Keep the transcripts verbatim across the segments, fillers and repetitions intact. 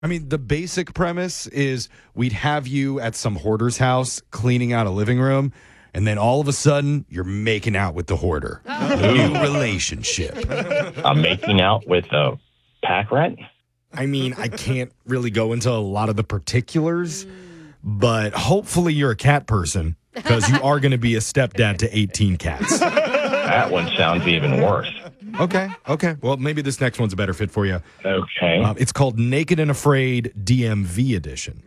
I mean, the basic premise is we'd have you at some hoarder's house cleaning out a living room, and then all of a sudden, you're making out with the hoarder. New relationship. I'm making out with a pack rat? I mean, I can't really go into a lot of the particulars, but hopefully you're a cat person, because you are going to be a stepdad to eighteen cats. That one sounds even worse. Okay, okay. Well, maybe this next one's a better fit for you. Okay. Uh, it's called Naked and Afraid D M V Edition.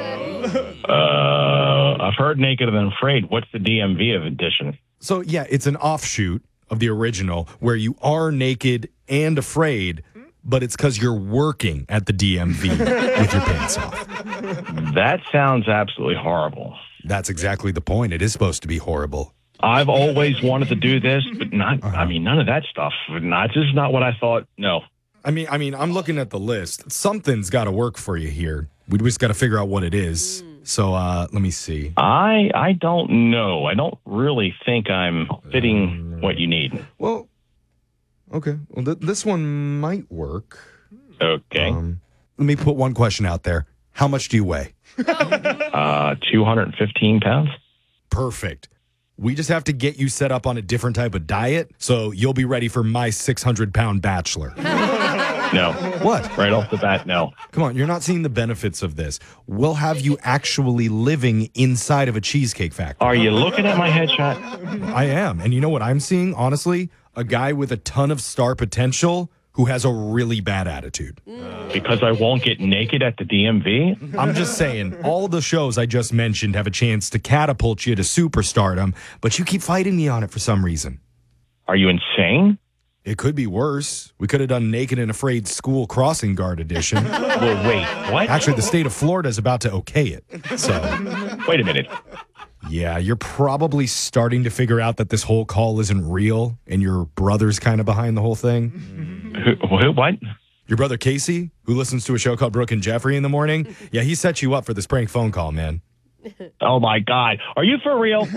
Uh, I've heard Naked and Afraid. What's the D M V of edition? So, yeah, it's an offshoot of the original where you are naked and afraid, but it's because you're working at the D M V with your pants off. That sounds absolutely horrible. That's exactly the point. It is supposed to be horrible. I've always wanted to do this, but not, uh-huh. I mean, none of that stuff. Not, this is not what I thought. No. I mean, I mean, I'm looking at the list. Something's got to work for you here. We just got to figure out what it is. So uh, let me see. I I don't know. I don't really think I'm fitting what you need. Well, okay. Well, th- this one might work. Okay. Um, let me put one question out there. How much do you weigh? uh, two hundred fifteen pounds. Perfect. We just have to get you set up on a different type of diet, so you'll be ready for my six hundred pound bachelor. No. What? Right off the bat, no. Come on, you're not seeing the benefits of this. We'll have you actually living inside of a cheesecake factory. Are you looking at my headshot? I am. And you know what I'm seeing, honestly? A guy with a ton of star potential who has a really bad attitude. Because I won't get naked at the D M V? I'm just saying, all the shows I just mentioned have a chance to catapult you to superstardom, but you keep fighting me on it for some reason. Are you insane? It could be worse. We could have done Naked and Afraid School Crossing Guard Edition. Well, wait, what? Actually, the state of Florida is about to okay it. So, wait a minute. Yeah, you're probably starting to figure out that this whole call isn't real, and your brother's kind of behind the whole thing. Who, who, what? Your brother Casey, who listens to a show called Brooke and Jeffrey in the morning. Yeah, he set you up for this prank phone call, man. Oh, my God. Are you for real?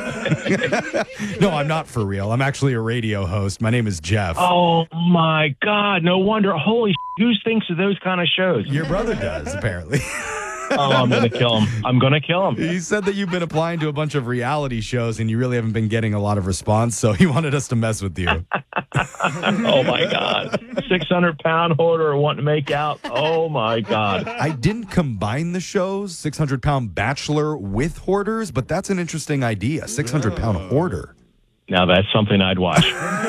No, I'm not for real. I'm actually a radio host. My name is Jeff. Oh, my God. No wonder. Holy sh- who thinks of those kind of shows? Your brother does, apparently. Oh, I'm going to kill him. I'm going to kill him. He said that you've been applying to a bunch of reality shows and you really haven't been getting a lot of response, so he wanted us to mess with you. Oh, my God. six hundred pound hoarder wanting to make out. Oh, my God. I didn't combine the shows, six hundred pound bachelor with hoarders, but that's an interesting idea, six hundred pound hoarder. Now, that's something I'd watch.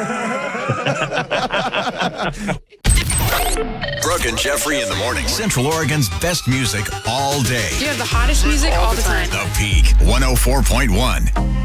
Brooke and Jeffrey in the morning. Central Oregon's best music all day. You have the hottest music all the time. The Peak one oh four point one.